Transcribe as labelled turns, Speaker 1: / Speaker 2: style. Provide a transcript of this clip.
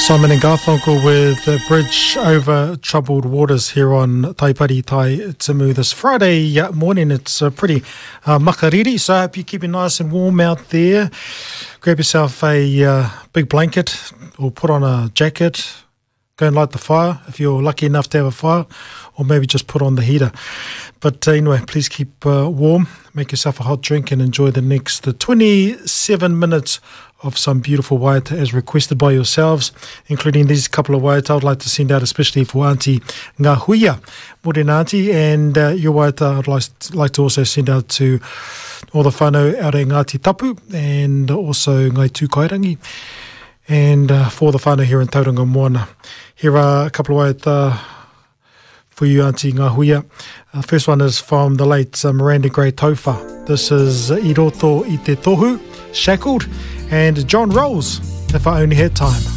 Speaker 1: Simon and Garfunkel with Bridge Over Troubled Waters here on Taipari Tai Timu this Friday morning. It's pretty makariri, so I hope you keep it nice and warm out there. Grab yourself a big blanket or put on a jacket. Go and light the fire if you're lucky enough to have a fire, or maybe just put on the heater. But anyway, please keep warm, make yourself a hot drink and enjoy the next 27 minutes of some beautiful waiata as requested by yourselves, including these couple of waiata I would like to send out especially for Auntie Ngahuia, Morena Auntie, and your waiata I'd like to also send out to all the whānau out at Ngāti Tapu and also Ngai Tūkairangi, and for the whānau here in Tauranga Moana. Here are a couple of waiata for you, Auntie Ngahuia. First one is from the late Miranda Gray Tauwha. This is I Roto I Te Tohu, Shackled, and John Rolls, If I Only Had Time.